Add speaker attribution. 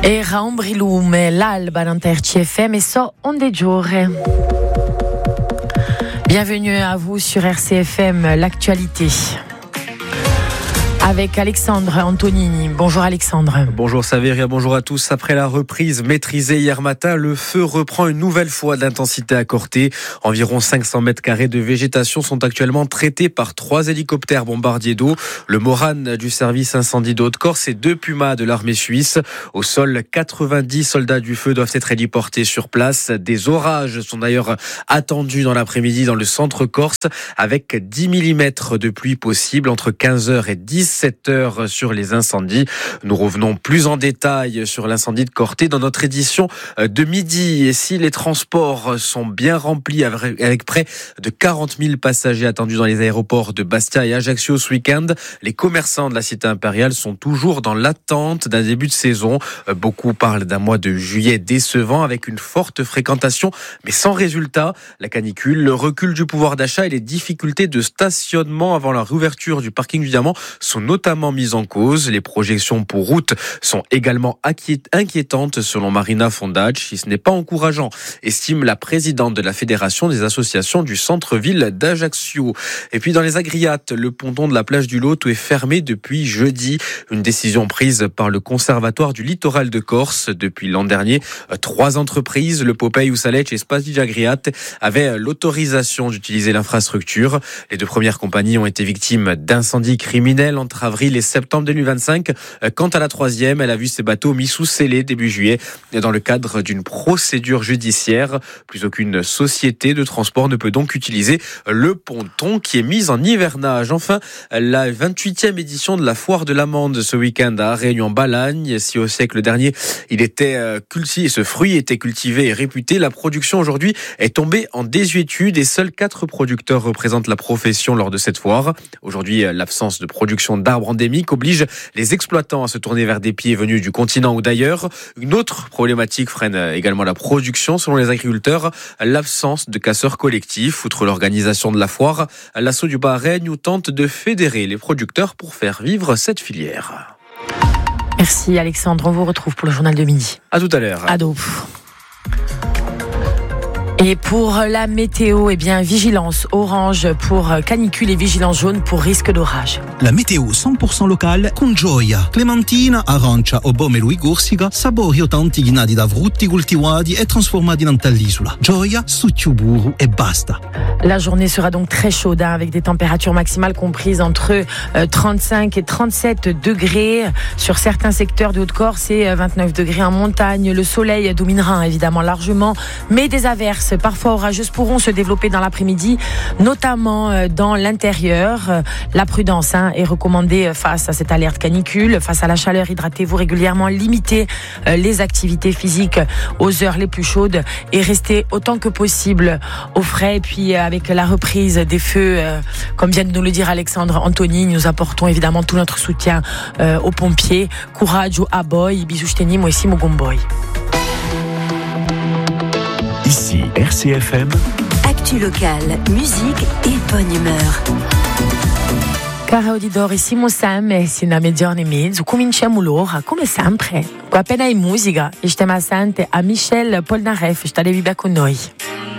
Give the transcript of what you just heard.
Speaker 1: Era un brilume, l'alba dans RCFM e so onde giorre. Bienvenue à vous sur RCFM, l'actualité. Avec Alexandre Antonini. Bonjour Alexandre.
Speaker 2: Bonjour Saveria, bonjour à tous. Après la reprise maîtrisée hier matin, le feu reprend une nouvelle fois d'intensité à Corté. Environ 500 mètres carrés de végétation sont actuellement traités par 3 hélicoptères bombardiers d'eau. Le Morane du service incendie de Haute-Corse et 2 Pumas de l'armée suisse. Au sol, 90 soldats du feu doivent être héliportés sur place. Des orages sont d'ailleurs attendus dans l'après-midi dans le centre corse avec 10 mm de pluie possible entre 15h et 17h sur les incendies. Nous revenons plus en détail sur l'incendie de Corté dans notre édition de midi. Et si les transports sont bien remplis avec près de 40 000 passagers attendus dans les aéroports de Bastia et Ajaccio ce week-end, les commerçants de la cité impériale sont toujours dans l'attente d'un début de saison. Beaucoup parlent d'un mois de juillet décevant avec une forte fréquentation mais sans résultat. La canicule, le recul du pouvoir d'achat et les difficultés de stationnement avant la réouverture du parking du Diamant sont notamment mises en cause. Les projections pour route sont également inquiétantes selon Marina Fondage, si ce n'est pas encourageant, estime la présidente de la Fédération des associations du centre-ville d'Ajaccio. Et puis dans les Agriates, le ponton de la plage du Lot est fermé depuis jeudi. Une décision prise par le Conservatoire du littoral de Corse. Depuis l'an dernier, 3 entreprises, le Popeye, Oussalech et Spastic Agriate, avaient l'autorisation d'utiliser l'infrastructure. Les 2 premières compagnies ont été victimes d'incendies criminels entre avril et septembre 2025. Quant à la 3e, elle a vu ses bateaux mis sous scellé début juillet dans le cadre d'une procédure judiciaire. Plus aucune société de transport ne peut donc utiliser le ponton qui est mis en hivernage. Enfin, la 28e édition de la foire de l'amande ce week-end à Réunion-Balagne. Si au siècle dernier, ce fruit était cultivé et réputé, la production aujourd'hui est tombée en désuétude et seuls 4 producteurs représentent la profession lors de cette foire. Aujourd'hui, l'absence de production d'arbres endémiques oblige les exploitants à se tourner vers des pieds venus du continent ou d'ailleurs. Une autre problématique freine également la production selon les agriculteurs, l'absence de casseurs collectifs. Outre l'organisation de la foire, l'assaut du Bahreïn tente de fédérer les producteurs pour faire vivre cette filière.
Speaker 1: Merci Alexandre, on vous retrouve pour le journal de midi.
Speaker 2: À tout à l'heure.
Speaker 1: Ado. Et pour la météo, vigilance orange pour canicule et vigilance jaune pour risque d'orage.
Speaker 3: La météo 100% locale con Gioia, clementina, arancia o pomelo e corsica, sapori autentici nati da frutti coltivati e trasformati nell'isola. Gioia, succiuburu e basta.
Speaker 1: La journée sera donc très chaude avec des températures maximales comprises entre 35 et 37 degrés sur certains secteurs de Haute-Corse et 29 degrés en montagne. Le soleil dominera évidemment largement, mais des averses parfois orageuses pourront se développer dans l'après-midi, notamment dans l'intérieur. La prudence est recommandée face à cette alerte canicule, face à la chaleur. Hydratez-vous régulièrement, limitez les activités physiques aux heures les plus chaudes et restez autant que possible au frais. Et puis avec la reprise des feux, comme vient de nous le dire Alexandre Anthony, nous apportons évidemment tout notre soutien aux pompiers. Courage à boy, bisous tenim ou ici Mogomboy.
Speaker 4: Ici RCFM.
Speaker 5: Actu locale, musique et bonne humeur.
Speaker 1: Cari auditori, siamo sempre in una mezz'ora e mezzo. Cominciamo l'ora, come sempre, con appena in musica. E stiamo assente a Michel Polnareff, state con noi.